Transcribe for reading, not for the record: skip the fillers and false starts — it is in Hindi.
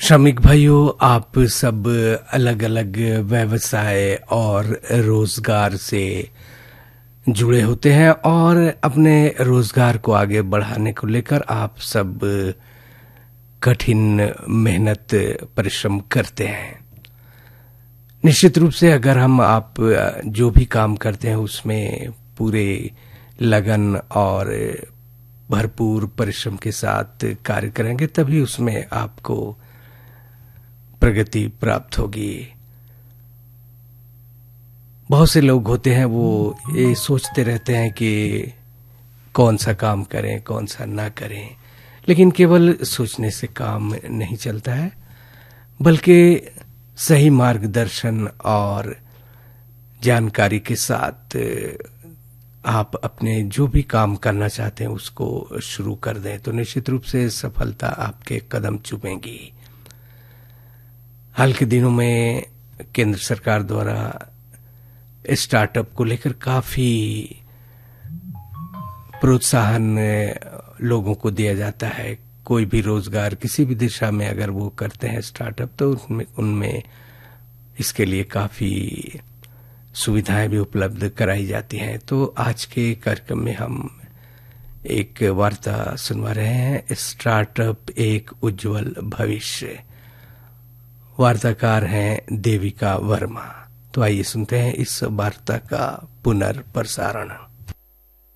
श्रमिक भाइयों, आप सब अलग अलग व्यवसाय और रोजगार से जुड़े होते हैं और अपने रोजगार को आगे बढ़ाने को लेकर आप सब कठिन मेहनत परिश्रम करते हैं। निश्चित रूप से अगर आप जो भी काम करते हैं उसमें पूरे लगन और भरपूर परिश्रम के साथ कार्य करेंगे तभी उसमें आपको प्रगति प्राप्त होगी। बहुत से लोग होते हैं वो ये सोचते रहते हैं कि कौन सा काम करें कौन सा ना करें, लेकिन केवल सोचने से काम नहीं चलता है, बल्कि सही मार्गदर्शन और जानकारी के साथ आप अपने जो भी काम करना चाहते हैं उसको शुरू कर दें तो निश्चित रूप से सफलता आपके कदम चूमेगी। हाल के दिनों में केंद्र सरकार द्वारा स्टार्टअप को लेकर काफी प्रोत्साहन लोगों को दिया जाता है। कोई भी रोजगार किसी भी दिशा में अगर वो करते हैं स्टार्टअप तो उनमें इसके लिए काफी सुविधाएं भी उपलब्ध कराई जाती हैं। तो आज के कार्यक्रम में हम एक वार्ता सुनवा रहे हैं, स्टार्टअप एक उज्जवल भविष्य। वार्ताकार हैं देविका वर्मा। तो आइए सुनते हैं इस वार्ता का पुनर्प्रसारण।